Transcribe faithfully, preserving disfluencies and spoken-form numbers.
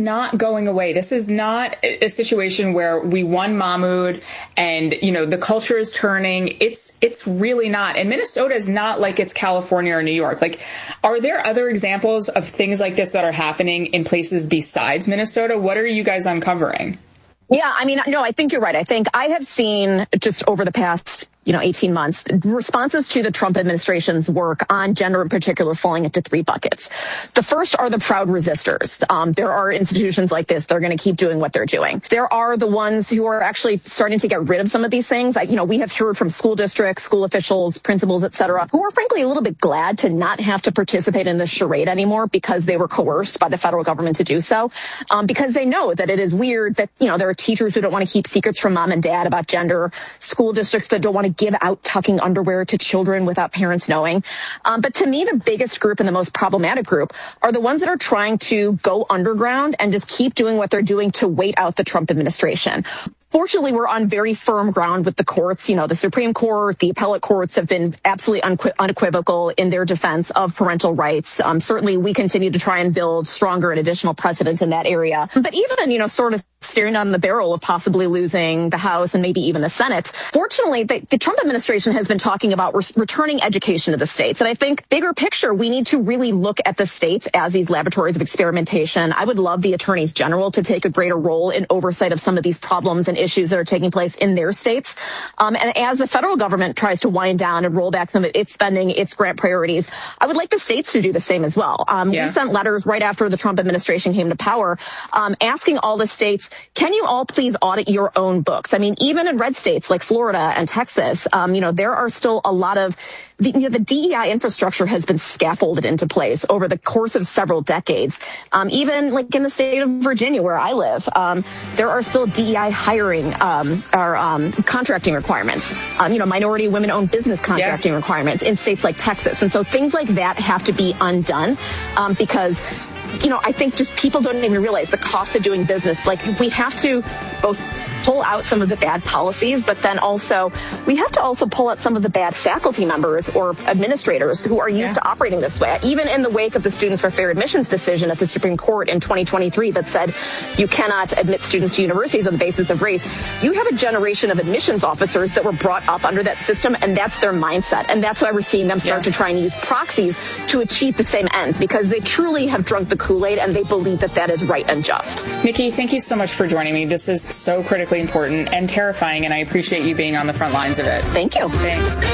not going away. This is not a situation where we won Mahmoud and, you know, the culture is turning. It's, it's really not. And Minnesota is not like it's California or New York. Like, are there other examples of things like this that are happening in places besides Minnesota? What are you guys uncovering? Yeah, I mean, no, I think you're right. I think I have seen just over the past, you know, eighteen months, responses to the Trump administration's work on gender in particular falling into three buckets. The first are the proud resistors. Um, there are institutions like this that are going to keep doing what they're doing. There are the ones who are actually starting to get rid of some of these things. Like, you know, we have heard from school districts, school officials, principals, et cetera, who are frankly a little bit glad to not have to participate in this charade anymore because they were coerced by the federal government to do so. Um, because they know that it is weird that, you know, there are teachers who don't want to keep secrets from mom and dad about gender, school districts that don't want to give out tucking underwear to children without parents knowing. Um, but to me, the biggest group and the most problematic group are the ones that are trying to go underground and just keep doing what they're doing to wait out the Trump administration. Fortunately, we're on very firm ground with the courts. You know, the Supreme Court, the appellate courts have been absolutely unqu- unequivocal in their defense of parental rights. Um, certainly, we continue to try and build stronger and additional precedent in that area. But even, you know, sort of staring down the barrel of possibly losing the House and maybe even the Senate, fortunately, the, the Trump administration has been talking about re- returning education to the states. And I think bigger picture, we need to really look at the states as these laboratories of experimentation. I would love the attorneys general to take a greater role in oversight of some of these problems and issues that are taking place in their states. Um, and as the federal government tries to wind down and roll back some of its spending, its grant priorities, I would like the states to do the same as well. Um, yeah. We sent letters right after the Trump administration came to power, um, asking all the states, can you all please audit your own books? I mean, even in red states like Florida and Texas, um, you know, there are still a lot of The, you know, the D E I infrastructure has been scaffolded into place over the course of several decades. Um, even like in the state of Virginia, where I live, um, there are still D E I hiring um, or um, contracting requirements. Um, you know, minority women-owned business contracting yeah. requirements in states like Texas, and so things like that have to be undone um, because. You know, I think just people don't even realize the cost of doing business. Like, we have to both pull out some of the bad policies, but then also we have to also pull out some of the bad faculty members or administrators who are used yeah. to operating this way. Even in the wake of the Students for Fair Admissions decision at the Supreme Court in twenty twenty-three that said you cannot admit students to universities on the basis of race, you have a generation of admissions officers that were brought up under that system, and that's their mindset. And that's why we're seeing them start yeah. to try and use proxies to achieve the same ends, because they truly have drunk the Kool-Aid and they believe that that is right and just. Nikki, thank you so much for joining me. This is so critically important and terrifying, and I appreciate you being on the front lines of it. Thank you. Thanks.